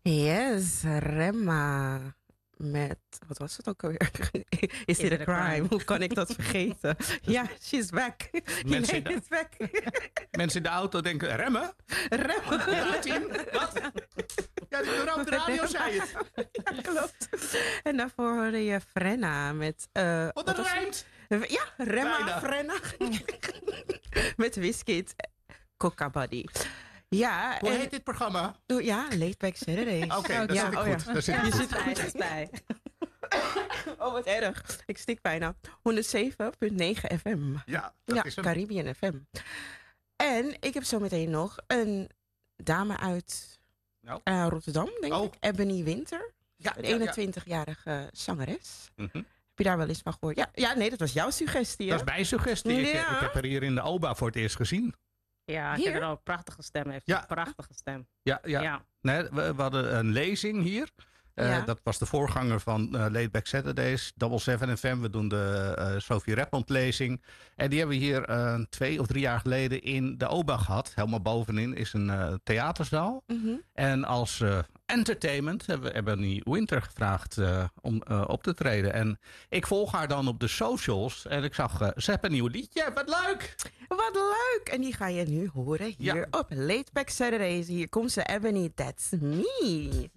Yes, Remma. Met, wat was het ook alweer? Is it a crime? Hoe kan ik dat vergeten? Ja, she's back. Mensen, Elaine is back. mensen in de auto denken, remmen? Remma. Laat zien. Wat? Ja, de bureau op de radio zei het. Ja, klopt. En daarvoor hoorde je Frenna met... Wat dat rijmt. Ja, Remma, Bijna. Frenna. Met Wizkid, Coca Buddy. Ja, Hoe heet dit programma? Ja, Late Back Saturdays. Oké, daar zit ik goed. Daar zit ik Je goed. zit goed. is bij. Oh, wat erg. Ik stik bijna. 107.9 FM. Ja, dat Ja, is hem. Caribbean FM. En ik heb zo meteen nog een dame uit Nou. Rotterdam, denk Oh. ik. Ebony Winter. Ja, Een 21-jarige zangeres. Mhm. Heb je daar wel eens van gehoord? Ja, nee, dat was jouw suggestie, hè? Dat is mijn suggestie. Ja. Ik heb haar hier in de OBA voor het eerst gezien. Ja, ik Hier? heb er al een prachtige stem. Heeft Ja. een prachtige stem. Ja. Ja. Nee, we hadden een lezing hier. Ja. Dat was de voorganger van Late Back Saturdays, Double 7 FM. We doen de Sophie Redmond lezing. En die hebben we hier 2 of 3 jaar geleden in de OBA gehad. Helemaal bovenin is een theaterzaal. Mhm. En als entertainment hebben we Ebony Winter gevraagd om op te treden. En ik volg haar dan op de socials. En ik zag, ze hebben een nieuw liedje. Wat leuk! Wat leuk! En die ga je nu horen hier Ja. op Late Back Saturdays. Hier komt ze, Ebony, That's Me.